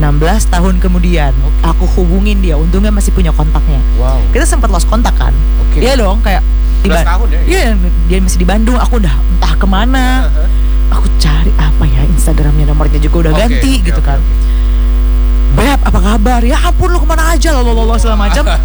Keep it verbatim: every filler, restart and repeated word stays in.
enam belas tahun kemudian Okay. aku hubungin dia, untungnya masih punya kontaknya. Wow. Kita sempat lost kontak kan. Oke. Iya dong, kayak di sebelas Ba- tahun ya? Iya, dia masih di Bandung, aku udah entah kemana. Uh-huh. Aku cari apa ya, Instagramnya, nomornya juga udah Oke, ganti oke, gitu oke, kan. oke. Beb, apa kabar? Ya ampun, lu kemana aja, lo lo lo segala macam.